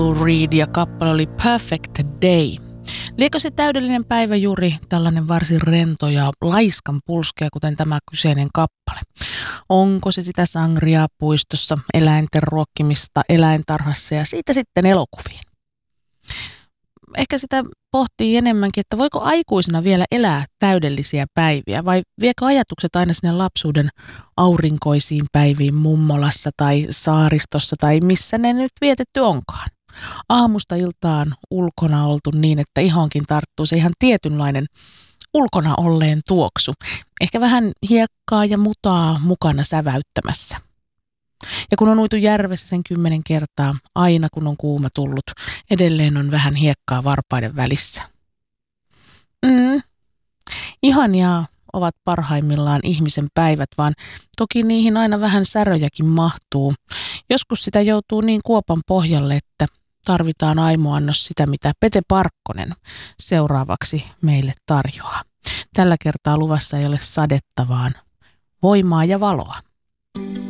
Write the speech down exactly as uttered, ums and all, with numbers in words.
Reed ja kappale oli Perfect Day. Liekö se täydellinen päivä juuri tällainen varsin rento ja laiskan pulskea, kuten tämä kyseinen kappale? Onko se sitä sangriaa puistossa, eläinten ruokkimista eläintarhassa ja siitä sitten elokuviin? Ehkä sitä pohtii enemmänkin, että voiko aikuisena vielä elää täydellisiä päiviä vai viekö ajatukset aina sinne lapsuuden aurinkoisiin päiviin mummolassa tai saaristossa tai missä ne nyt vietetty onkaan. Aamusta iltaan ulkona oltu niin, että ihonkin tarttuu se ihan tietynlainen ulkona olleen tuoksu. Ehkä vähän hiekkaa ja mutaa mukana säväyttämässä. Ja kun on uitu järvessä sen kymmenen kertaa, aina kun on kuuma tullut, edelleen on vähän hiekkaa varpaiden välissä. Mm. Ihania ovat parhaimmillaan ihmisen päivät, vaan toki niihin aina vähän säröjäkin mahtuu. Joskus sitä joutuu niin kuopan pohjalle, että tarvitaan aimoannos sitä, mitä Pete Parkkonen seuraavaksi meille tarjoaa. Tällä kertaa luvassa ei ole sadetta, vaan voimaa ja valoa.